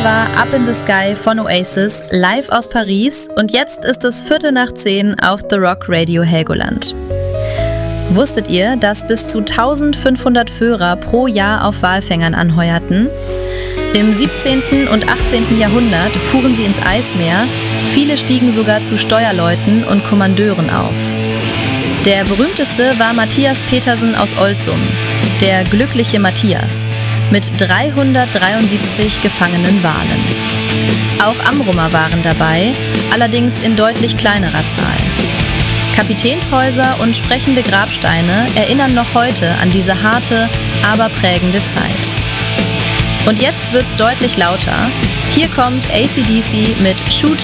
war Up in the Sky von Oasis, live aus Paris, und jetzt ist es 9:15 auf The Rock Radio Helgoland. Wusstet ihr, dass bis zu 1500 Führer pro Jahr auf Walfängern anheuerten? Im 17. und 18. Jahrhundert fuhren sie ins Eismeer, viele stiegen sogar zu Steuerleuten und Kommandeuren auf. Der berühmteste war Matthias Petersen aus Olzum, der glückliche Matthias, mit 373 gefangenen Walen. Auch Amrumer waren dabei, allerdings in deutlich kleinerer Zahl. Kapitänshäuser und sprechende Grabsteine erinnern noch heute an diese harte, aber prägende Zeit. Und jetzt wird's deutlich lauter. Hier kommt AC/DC mit Shoot